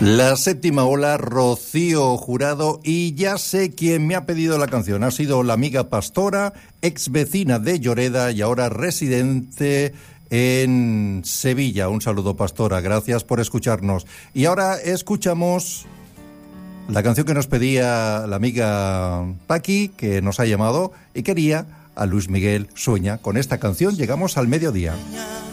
La séptima ola, Rocío Jurado, y ya sé quién me ha pedido la canción. Ha sido la amiga Pastora, ex vecina de Lloreda y ahora residente en Sevilla. Un saludo, Pastora, gracias por escucharnos. Y ahora escuchamos la canción que nos pedía la amiga Paqui, que nos ha llamado y quería a Luis Miguel Sueña. Con esta canción llegamos al mediodía.